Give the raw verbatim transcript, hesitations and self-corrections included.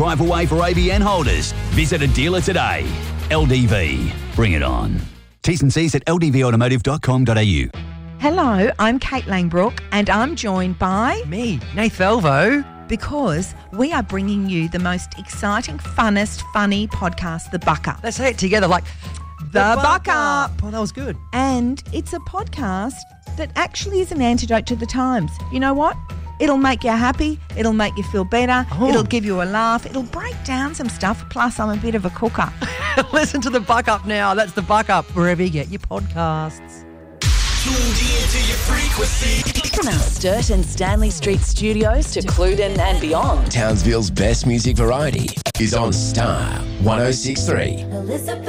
drive away for A B N holders. Visit a dealer today. L D V. Bring it on. T's and C's at l d v automotive dot com dot a u. Hello, I'm Kate Langbrook and I'm joined by... Me, Nath Velvo. Because we are bringing you the most exciting, funnest, funny podcast, The Buck Up. Let's say it together like... The, the Buck Up. Oh, that was good. And it's a podcast that actually is an antidote to the times. You know what? It'll make you happy. It'll make you feel better. Oh. It'll give you a laugh. It'll break down some stuff. Plus, I'm a bit of a cooker. Listen to The Buck Up now. That's The Buck Up, wherever you get your podcasts. Tuned into your frequency. From our Sturt and Stanley Street studios to Cluden and beyond. Townsville's best music variety is on Star one oh six point three. Elizabeth.